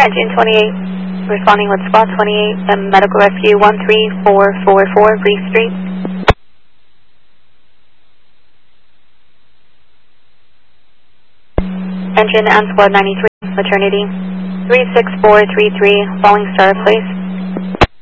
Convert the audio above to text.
Engine 28, responding with spot 28 and medical rescue 13444 Brief Street. Engine and squad 93, maternity 36433, Falling Star Place.